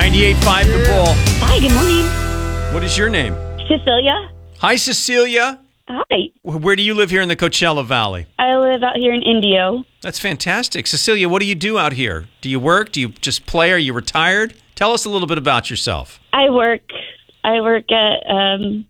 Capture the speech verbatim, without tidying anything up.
ninety-eight point five The Bull. Hi, good morning. What is your name? Cecilia. Hi, Cecilia. Hi. Where do you live here in the Coachella Valley? I live out here in Indio. That's fantastic. Cecilia, what do you do out here? Do you work? Do you just play? Are you retired? Tell us a little bit about yourself. I work. I work at um,